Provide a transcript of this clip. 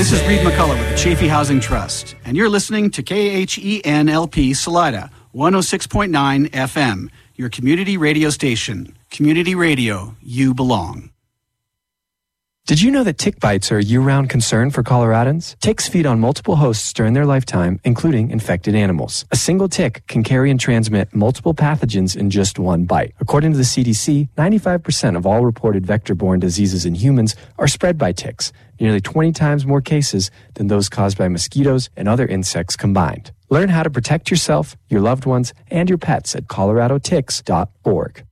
This is Reed McCullough with the Chafee Housing Trust, and you're listening to KHENLP Salida, 106.9 FM, your community radio station. Community radio, you belong. Did you know that tick bites are a year-round concern for Coloradans? Ticks feed on multiple hosts during their lifetime, including infected animals. A single tick can carry and transmit multiple pathogens in just one bite. According to the CDC, 95% of all reported vector-borne diseases in humans are spread by ticks, nearly 20 times more cases than those caused by mosquitoes and other insects combined. Learn how to protect yourself, your loved ones, and your pets at coloradoticks.org.